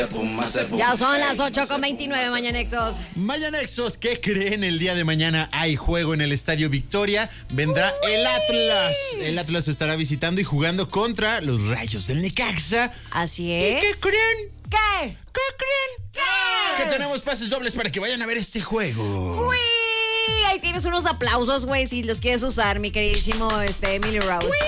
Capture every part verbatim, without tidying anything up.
Ya son las ocho con veintinueve, Mañanexos. Mañanexos, ¿qué creen? El día de mañana hay juego en el Estadio Victoria. Vendrá Uy. el Atlas. El Atlas estará visitando y jugando contra los Rayos del Necaxa. Así es. ¿Y qué creen? ¿Qué? ¿Qué creen? ¿Qué? Que tenemos pases dobles para que vayan a ver este juego. Uy. Ahí tienes unos aplausos, güey, si los quieres usar, mi queridísimo este, Emily Rose. Uy.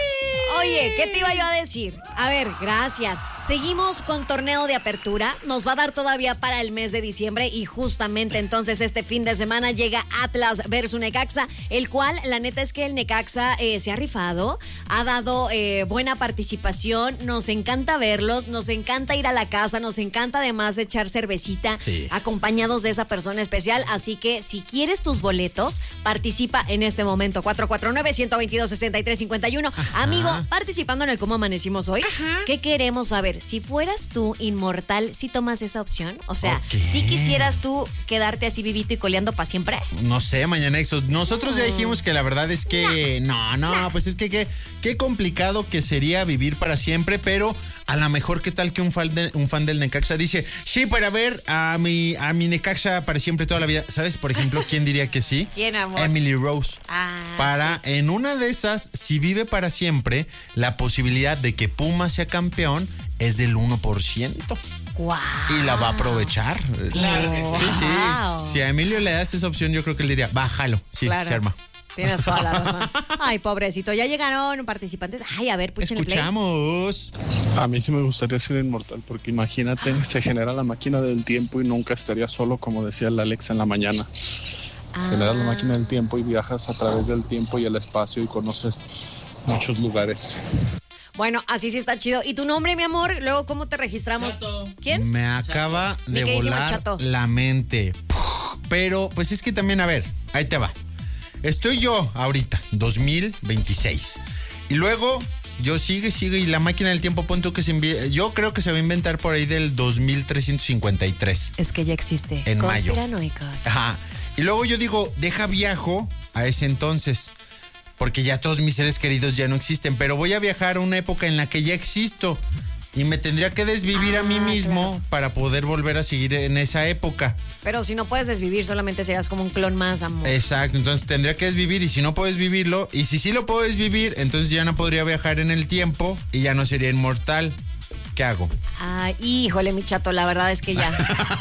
Oye, ¿qué te iba yo a decir? A ver, gracias. Seguimos con torneo de apertura. Nos va a dar todavía para el mes de diciembre y justamente entonces este fin de semana llega Atlas versus Necaxa, el cual la neta es que el Necaxa eh, se ha rifado, ha dado eh, buena participación, nos encanta verlos, nos encanta ir a la casa, nos encanta además echar cervecita sí. acompañados de esa persona especial, así que si quieres tus boletos, participa en este momento, cuatro cuatro nueve, uno dos dos, seis tres cinco uno. Amigo, participando en el Cómo Amanecimos Hoy, Ajá. ¿qué queremos saber? Si fueras tú inmortal, ¿sí tomas esa opción? O sea, okay. ¿sí quisieras tú quedarte así vivito y coleando para siempre? No sé, Mañanexos. Nosotros mm. ya dijimos que la verdad es que no, no, no, no. pues es que qué, qué complicado que sería vivir para siempre, pero a lo mejor qué tal que un fan, de, un fan del Necaxa dice, sí, para ver a mi, a mi Necaxa para siempre toda la vida. ¿Sabes, por ejemplo, quién diría que sí? ¿Quién, amor? Emily Rose. Ah, para, sí. en una de esas, si vive para siempre, la posibilidad de que Puma sea campeón es del uno por ciento. Wow. Y la va a aprovechar. Claro que sí. Sí, sí. Si a Emilio le das esa opción, yo creo que él diría, bájalo. Sí, claro. se arma. Tienes toda la razón. Ay, pobrecito, ya llegaron participantes. Ay, a ver, púchenle play. Escuchamos. A mí sí me gustaría ser inmortal, porque imagínate, se genera la máquina del tiempo y nunca estaría solo, como decía la Alexa en la mañana. Ah. Generas la máquina del tiempo y viajas a través del tiempo y el espacio y conoces muchos lugares. Bueno, así sí está chido. ¿Y tu nombre, mi amor? Luego, ¿cómo te registramos? Chato. ¿Quién? Me acaba Chato. de volar Chato. la mente. Pero, pues es que también, a ver, ahí te va. Estoy yo ahorita, dos mil veintiséis. Y luego, yo sigue, sigue, y la máquina del tiempo, punto que se envía. Yo creo que se va a inventar por ahí del dos mil trescientos cincuenta y tres. Es que ya existe. En mayo. Conspiranoicos. Ajá. Y luego yo digo, deja viajo a ese entonces. Porque ya todos mis seres queridos ya no existen. Pero voy a viajar a una época en la que ya existo. Y me tendría que desvivir ah, a mí mismo claro. para poder volver a seguir en esa época. Pero si no puedes desvivir, solamente serás como un clon más, amor. Exacto, entonces tendría que desvivir. Y si no puedes vivirlo, y si sí lo puedo desvivir, entonces ya no podría viajar en el tiempo y ya no sería inmortal. ¿Qué hago? Ay, híjole, mi chato, la verdad es que ya.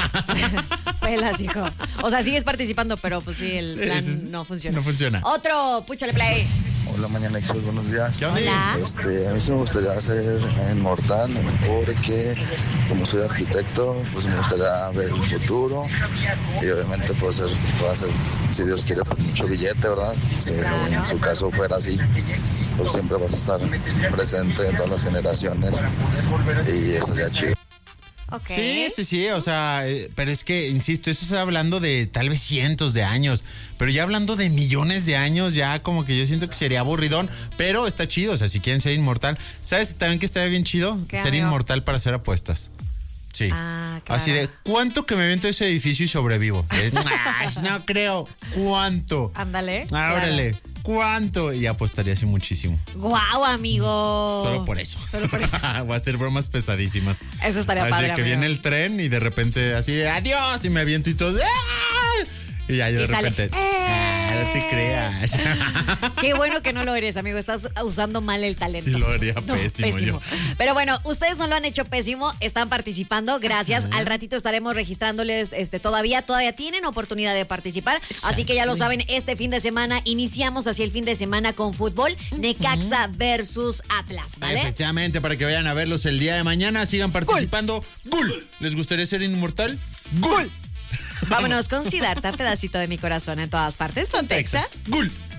Pelas, hijo. O sea, sigues participando, pero pues sí, el sí, plan sí, sí. no funciona. No funciona. Otro, púchale play. Hola, Mañanexos, buenos días. Hola. Este, a mí sí me gustaría ser inmortal, porque como soy arquitecto, pues me gustaría ver el futuro y obviamente puedo ser, puedo hacer, si Dios quiere, pues mucho billete, ¿verdad? Si claro. en su caso fuera así, pues siempre vas a estar presente en todas las generaciones y estaría chido. Okay. Sí, sí, sí, o sea, pero es que, insisto, eso está hablando de tal vez cientos de años, pero ya hablando de millones de años, ya como que yo siento que sería aburridón, pero está chido, o sea, si quieren ser inmortal, ¿sabes también que estaría bien chido? Ser amigo? Inmortal para hacer apuestas. Sí. Ah, claro. Así de, ¿cuánto que me avento ese edificio y sobrevivo? Es, nah, no creo. ¿Cuánto? Ándale. Árale. Claro. ¿Cuánto? Y apostaría así muchísimo. ¡Guau, amigo! Solo por eso. Solo por eso. Voy a hacer bromas pesadísimas. Eso estaría así padre, que amigo. viene el tren y de repente así de adiós y me aviento y todo. ¡Ah! Y ya yo de sale, repente. ¡eh! Ah, no te creas. Qué bueno que no lo eres, amigo. Estás usando mal el talento. Sí, lo haría no, pésimo, pésimo. yo. Pero bueno, ustedes no lo han hecho pésimo, están participando. Gracias. Al ratito estaremos registrándoles este todavía. Todavía tienen oportunidad de participar. Exacto. Así que ya lo saben, este fin de semana iniciamos así el fin de semana con fútbol. Necaxa versus Atlas, ¿vale? Efectivamente, para que vayan a verlos el día de mañana. Sigan participando. ¡Gol! ¡Gol! ¿Les gustaría ser inmortal? ¡Gol! Vámonos con Siddhartha, pedacito de mi corazón en todas partes. Pontexa. ¡Gol!